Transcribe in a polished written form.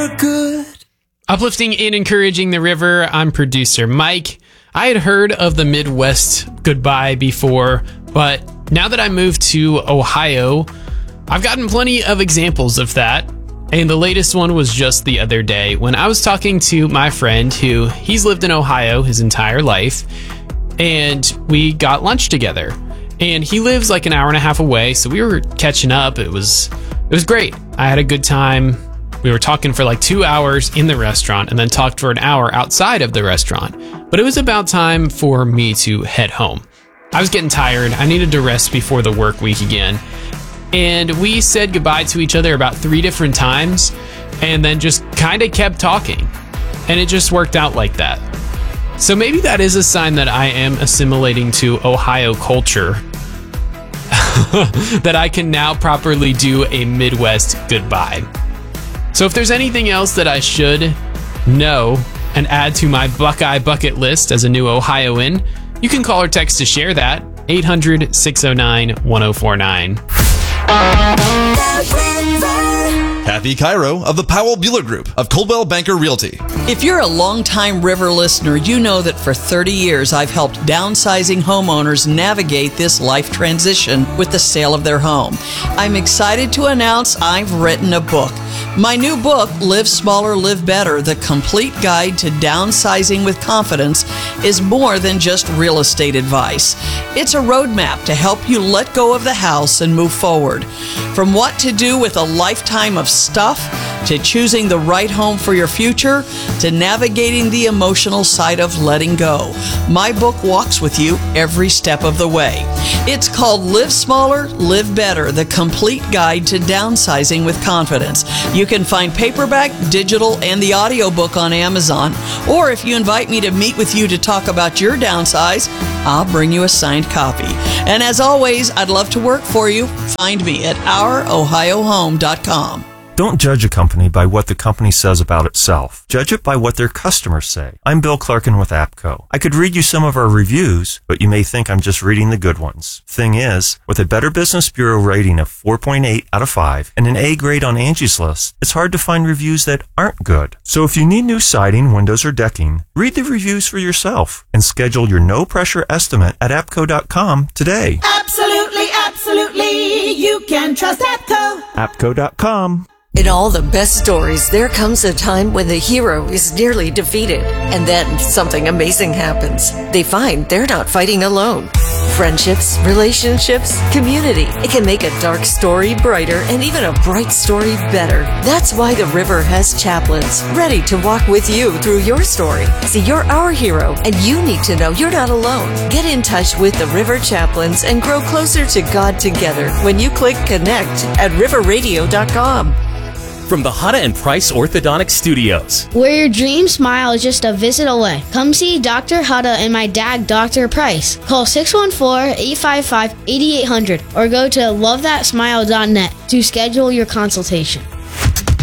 for good. Uplifting and encouraging the river, I'm producer Mike. I had heard of the Midwest goodbye before, but now that I moved to Ohio, I've gotten plenty of examples of that. And the latest one was just the other day when I was talking to my friend he's lived in Ohio his entire life, and we got lunch together. And he lives like an hour and a half away, so we were catching up. It was great. I had a good time. We were talking for like 2 hours in the restaurant and then talked for an hour outside of the restaurant. But it was about time for me to head home. I was getting tired. I needed to rest before the work week again. And we said goodbye to each other about 3 different times and then just kind of kept talking. And it just worked out like that. So maybe that is a sign that I am assimilating to Ohio culture. That I can now properly do a Midwest goodbye. So if there's anything else that I should know and add to my Buckeye bucket list as a new Ohioan, you can call or text to share that, 800-609-1049. Kathy Cairo of the Powell Bueller Group of Coldwell Banker Realty. If you're a longtime River listener, you know that for 30 years I've helped downsizing homeowners navigate this life transition with the sale of their home. I'm excited to announce I've written a book. My new book, Live Smaller, Live Better, The Complete Guide to Downsizing with Confidence, is more than just real estate advice. It's a roadmap to help you let go of the house and move forward. From what to do with a lifetime of stuff, to choosing the right home for your future, to navigating the emotional side of letting go. My book walks with you every step of the way. It's called Live Smaller, Live Better, The Complete Guide to Downsizing with Confidence. You can find paperback, digital, and the audiobook on Amazon. Or if you invite me to meet with you to talk about your downsize, I'll bring you a signed copy. And as always, I'd love to work for you. Find me at ourohiohome.com. Don't judge a company by what the company says about itself. Judge it by what their customers say. I'm Bill Clarkin with APCO. I could read you some of our reviews, but you may think I'm just reading the good ones. Thing is, with a Better Business Bureau rating of 4.8 out of 5 and an A grade on Angie's List, it's hard to find reviews that aren't good. So if you need new siding, windows, or decking, read the reviews for yourself and schedule your no-pressure estimate at APCO.com today. Absolutely, absolutely. You can trust APCO. APCO.com. In all the best stories, there comes a time when the hero is nearly defeated, and then something amazing happens. They find they're not fighting alone. Friendships, relationships, community. It can make a dark story brighter and even a bright story better. That's why the River has chaplains ready to walk with you through your story. See, you're our hero, and you need to know you're not alone. Get in touch with the River Chaplains and grow closer to God together when you click connect at riverradio.com. From the Hutta and Price Orthodontic Studios, where your dream smile is just a visit away. Come see Dr. Hutta and my dad, Dr. Price. Call 614-855-8800 or go to lovethatsmile.net to schedule your consultation.